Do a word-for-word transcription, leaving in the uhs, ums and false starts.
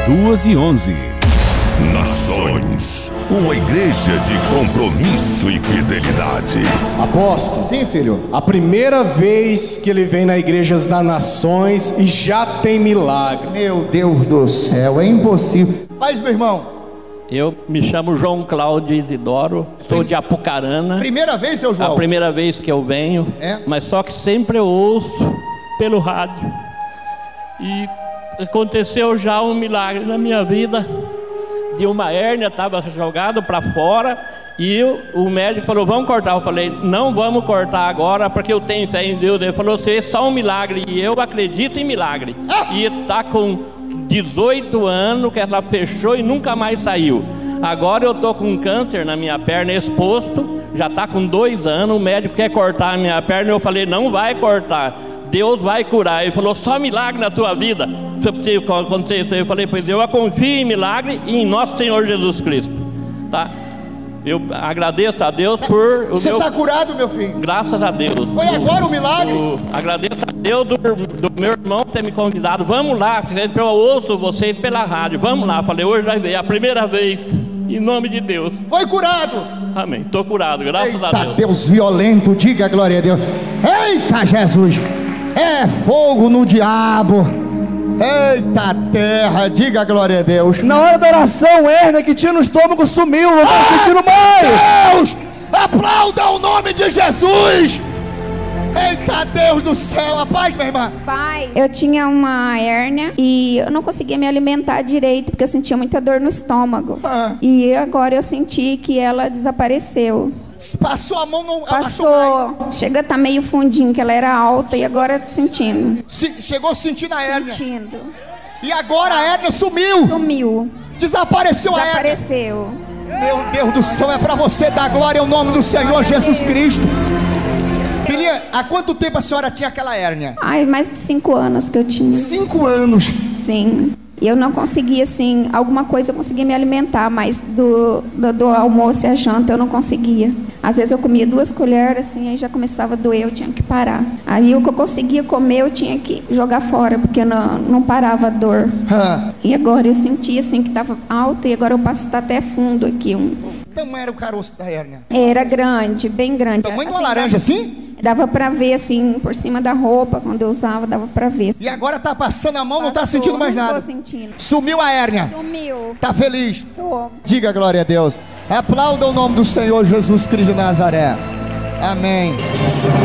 duas e onze. Nações, uma igreja de compromisso e fidelidade. Apóstolo. Sim, filho. A primeira vez que ele vem na Igrejas das Nações e já tem milagre. Meu Deus do céu, é impossível. Mas, meu irmão, eu me chamo João Cláudio Isidoro, sou de Apucarana. Primeira vez, seu João? A primeira vez que eu venho, é? Mas só que sempre eu ouço pelo rádio. E aconteceu já um milagre na minha vida. De uma hérnia, estava jogado para fora. E eu, o médico falou, vamos cortar. Eu falei, não vamos cortar agora, porque eu tenho fé em Deus. Ele falou, você é só um milagre. E eu acredito em milagre. Ah! E está com dezoito anos que ela fechou e nunca mais saiu. Agora eu estou com câncer na minha perna exposto. Já está com dois anos. O médico quer cortar a minha perna. Eu falei, não vai cortar. Deus vai curar. Ele falou, só milagre na tua vida. Eu falei, pois eu confio em milagre e em nosso Senhor Jesus Cristo, tá? Eu agradeço a Deus por... Você está meu... curado, meu filho? Graças a Deus. Foi agora o milagre? Eu agradeço a Deus do, do meu irmão ter me convidado. Vamos lá, eu ouço vocês pela rádio. Vamos lá. Falei, hoje vai ver, a primeira vez, em nome de Deus. Foi curado? Amém, estou curado, graças Eita, a Deus. Deus violento, diga glória a Deus. Eita, Jesus, é fogo no diabo. Eita terra, diga glória a Deus. Na hora da oração, hérnia que tinha no estômago sumiu, não estou ah, sentindo mais. Deus, aplauda o nome de Jesus. Eita Deus do céu, a paz, minha irmã. Pai, eu tinha uma hérnia e eu não conseguia me alimentar direito porque eu sentia muita dor no estômago. Ah. E agora eu senti que ela desapareceu. Passou a mão, não passou. Chega a estar meio fundinho, que ela era alta e agora sentindo. Se, chegou sentindo a hérnia. Sentindo. E agora a hérnia sumiu. Sumiu. Desapareceu, Desapareceu. a hérnia. Meu Deus do céu, é para você dar glória ao nome do Senhor Jesus Cristo. Filha, há quanto tempo a senhora tinha aquela hérnia? Ai, mais de cinco anos que eu tinha. Cinco anos? Sim. Eu não conseguia, assim, alguma coisa eu conseguia me alimentar, mas do, do, do almoço e a janta eu não conseguia. Às vezes eu comia duas colheres, assim, aí já começava a doer, eu tinha que parar. Aí o que eu conseguia comer, eu tinha que jogar fora, porque não, não parava a dor. Ah. E agora eu sentia, assim, que estava alta e agora eu passo tá até fundo aqui. Um... Então era o caroço da hérnia? Era grande, bem grande. Tamanho de assim, uma laranja, assim? Dava pra ver, assim, por cima da roupa, quando eu usava, dava pra ver. Assim. E agora tá passando a mão, Passou, não tá sentindo mais nada? Não tô sentindo. Sumiu a hérnia? Sumiu. Tá feliz? Tô. Diga glória a Deus. Aplauda o nome do Senhor Jesus Cristo de Nazaré. Amém.